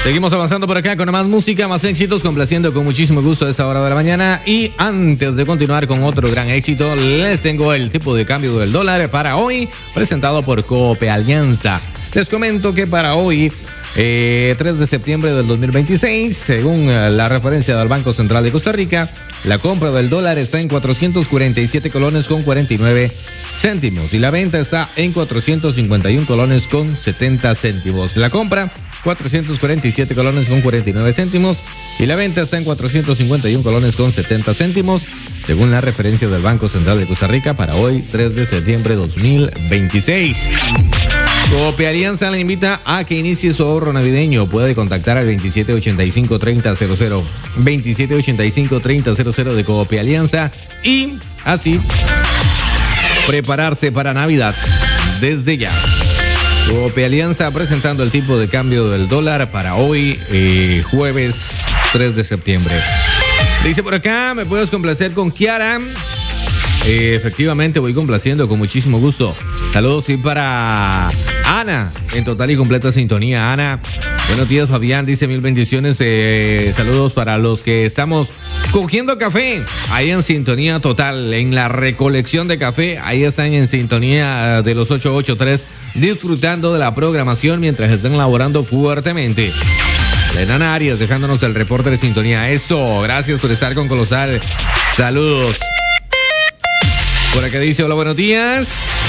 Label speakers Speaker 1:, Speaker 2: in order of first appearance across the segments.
Speaker 1: Seguimos avanzando por acá con más música, más éxitos, complaciendo con muchísimo gusto a esta hora de la mañana. Y antes de continuar con otro gran éxito, les tengo el tipo de cambio del dólar para hoy, presentado por Coop Alianza. Les comento que para hoy, 3 de septiembre del 2026, según la referencia del Banco Central de Costa Rica, la compra del dólar está en 447 colones con 49 céntimos y la venta está en 451 colones con 70 céntimos. La compra 447 colones con 49 céntimos y la venta está en 451 colones con 70 céntimos, según la referencia del Banco Central de Costa Rica para hoy, 3 de septiembre de 2026. Coop Alianza le invita a que inicie su ahorro navideño. Puede contactar al 2785-3000, 2785-3000 de Coop Alianza y así prepararse para Navidad desde ya. Coop Alianza presentando el tipo de cambio del dólar para hoy, jueves 3 de septiembre. Dice por acá, ¿me puedes complacer con Kiara? Efectivamente, voy complaciendo con muchísimo gusto. Saludos y para Ana, en total y completa sintonía. Ana, buenos días, Fabián, dice mil bendiciones. Saludos para los que estamos cogiendo café, ahí en sintonía total, en la recolección de café. Ahí están en sintonía de los 883, disfrutando de la programación mientras están laborando fuertemente. Elena Arias dejándonos el reporte de sintonía. Eso, gracias por estar con Colosal. Saludos. Por acá dice, hola, buenos días.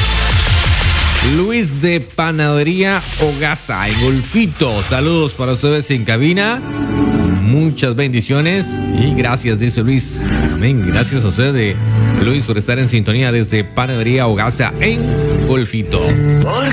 Speaker 1: Luis de Panadería Hogaza, en Golfito. Saludos para ustedes en cabina. Muchas bendiciones y gracias, dice Luis. Amén. Gracias a usted, Luis, por estar en sintonía desde Panadería Hogaza en Golfito.